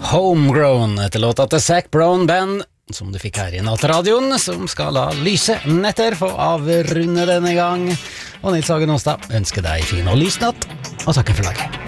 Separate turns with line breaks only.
Homegrown etter låta til Zac Brown Band, som du fikk her i Nattradioen, som skal la lyse netter få avrunde denne gang. Og Nils Hagen Åstad ønsker deg fin og lys natt, og takker for laget.